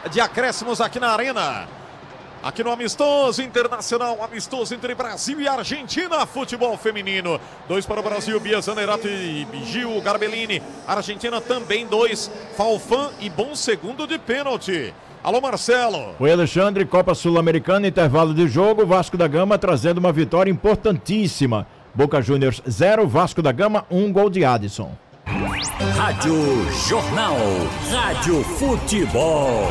de acréscimos aqui na Arena. Aqui no amistoso internacional, amistoso entre Brasil e Argentina, futebol feminino. 2 para o Brasil, Bia Zanerato e Gil Garbellini. Argentina também 2, Falfan e bom segundo de pênalti. Alô, Marcelo. Oi, Alexandre, Copa Sul-Americana, intervalo de jogo, Vasco da Gama trazendo uma vitória importantíssima. Boca Juniors 0, Vasco da Gama 1, gol de Adson. Rádio Jornal, Rádio Futebol.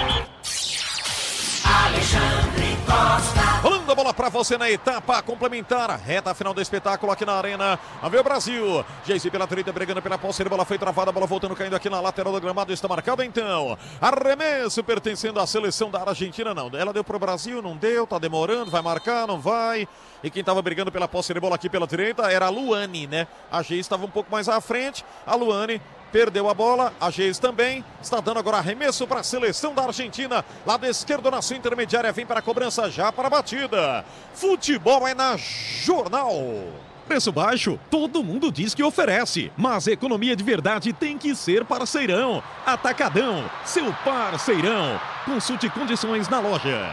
Alexandre Costa. Rolando a bola pra você na etapa complementar, reta final do espetáculo aqui na Arena. A ver o Brasil, Geise pela direita, brigando pela posse, a bola foi travada, a bola voltando, caindo aqui na lateral do gramado, está marcado então. Arremesso pertencendo à seleção da Argentina, não. Ela deu pro Brasil, não deu, tá demorando, vai marcar, não vai. E quem estava brigando pela posse de bola aqui pela direita era a Luane, né? A Geise estava um pouco mais à frente, a Luane perdeu a bola, a Geise também, está dando agora arremesso para a seleção da Argentina, lado esquerdo na sua intermediária, vem para a cobrança já para a batida. Futebol é na Jornal. Preço baixo, todo mundo diz que oferece, mas economia de verdade tem que ser parceirão. Atacadão, seu parceirão. Consulte condições na loja.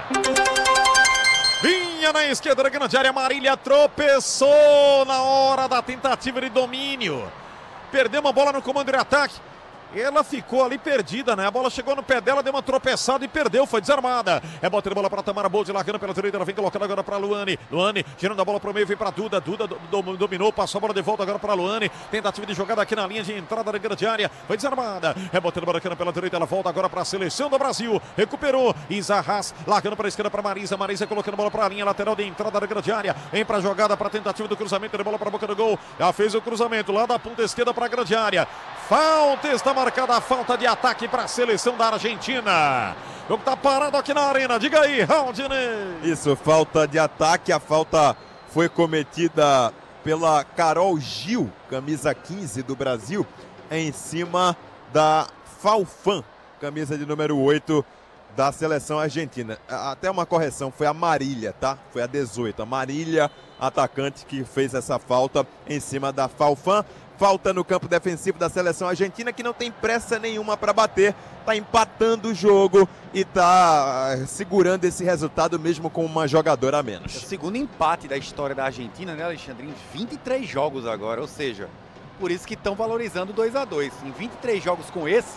Vinha na esquerda da grande área, Marília tropeçou na hora da tentativa de domínio. Perdeu uma bola no comando de ataque. Ela ficou ali perdida, né? A bola chegou no pé dela, deu uma tropeçada e perdeu, foi desarmada. É botando a bola para Tamara Bold, largando pela direita, ela vem colocando agora para Luane. Luane, girando a bola para o meio, vem para Duda. Duda dominou, passou a bola de volta agora para Luane. Tentativa de jogada aqui na linha de entrada da grande área, foi desarmada. É botando a bola aqui pela direita, ela volta agora para a seleção do Brasil. Recuperou, Isa Haas, largando para a esquerda para Marisa. Marisa colocando a bola para a linha lateral de entrada da grande área. Vem para a jogada, para a tentativa do cruzamento, de bola para a boca do gol. Já fez o cruzamento lá da ponta esquerda para a grande área. Falta, está marcada a falta de ataque para a seleção da Argentina. O jogo está parado aqui na Arena, diga aí, Raudinei. Isso, falta de ataque, a falta foi cometida pela Carol Gil, camisa 15 do Brasil, em cima da Falfan, camisa de número 8 da seleção argentina. Até uma correção, foi a Marília, tá? Foi a 18, a Marília, atacante, que fez essa falta em cima da Falfan. Falta no campo defensivo da seleção argentina, que não tem pressa nenhuma para bater, está empatando o jogo e está segurando esse resultado mesmo com uma jogadora a menos. É o segundo empate da história da Argentina, né, Alexandre? Em 23 jogos agora, ou seja, por isso que estão valorizando 2-2. Em 23 jogos com esse,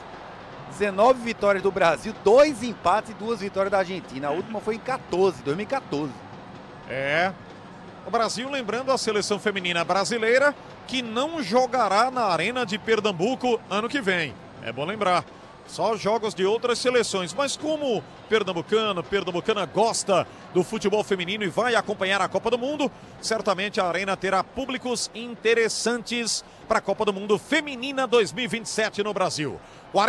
19 vitórias do Brasil, 2 empates e 2 vitórias da Argentina. A última foi em 2014. É, o Brasil, lembrando a seleção feminina brasileira, que não jogará na Arena de Pernambuco ano que vem. É bom lembrar, só jogos de outras seleções. Mas como pernambucana gosta do futebol feminino e vai acompanhar a Copa do Mundo, certamente a Arena terá públicos interessantes para a Copa do Mundo Feminina 2027 no Brasil.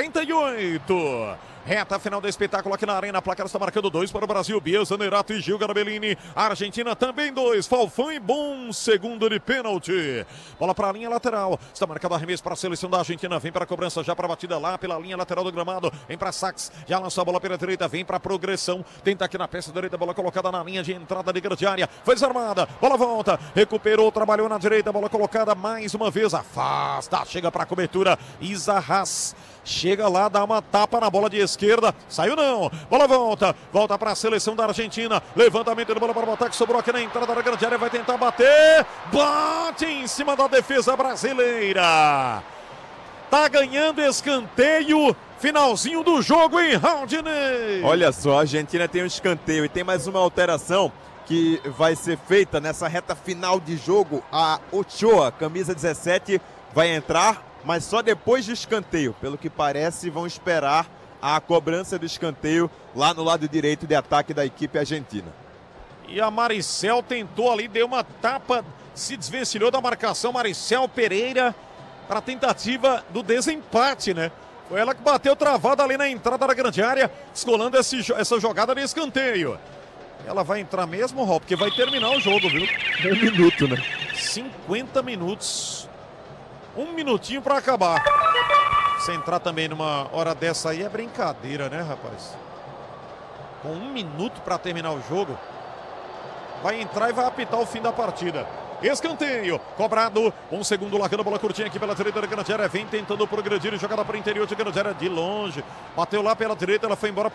48. Reta final do espetáculo aqui na Arena. A placar está marcando 2 para o Brasil. Bia Zanerato e Gil Garbellini. A Argentina também 2. Falfan e bom segundo de pênalti. Bola para a linha lateral. Está marcado arremesso para a seleção da Argentina. Vem para a cobrança já para a batida lá pela linha lateral do gramado. Vem para Sax. Já lançou a bola pela direita. Vem para a progressão. Tenta aqui na peça direita. Bola colocada na linha de entrada de grande área. Foi desarmada. Bola volta. Recuperou. Trabalhou na direita. Bola colocada mais uma vez. Afasta. Chega para a cobertura. Isa Haas. Chega lá, dá uma tapa na bola de esquerda. Saiu não. Bola volta. Volta para a seleção da Argentina. Levantamento de bola para o ataque. Sobrou aqui na entrada da grande área. Vai tentar bater. Bate em cima da defesa brasileira. Tá ganhando escanteio. Finalzinho do jogo em Raudinei. Olha só, a Argentina tem um escanteio e tem mais uma alteração que vai ser feita nessa reta final de jogo. A Ochoa, camisa 17, vai entrar, mas só depois do escanteio. Pelo que parece, vão esperar a cobrança do escanteio lá no lado direito de ataque da equipe argentina. E a Maricel tentou ali, deu uma tapa, se desvencilhou da marcação. Maricel Pereira para a tentativa do desempate, né? Foi ela que bateu travada ali na entrada da grande área, descolando essa jogada de escanteio. Ela vai entrar mesmo, Ró, porque vai terminar o jogo, viu? 1 minuto, né? 50 minutos. 1 minutinho para acabar. Se entrar também numa hora dessa aí é brincadeira, né, rapaz? Com 1 minuto para terminar o jogo, vai entrar e vai apitar o fim da partida. Escanteio, cobrado, 1 segundo, largando a bola curtinha aqui pela direita da grande área, vem tentando progredir, jogada para o interior de grande área, de longe, bateu lá pela direita, ela foi embora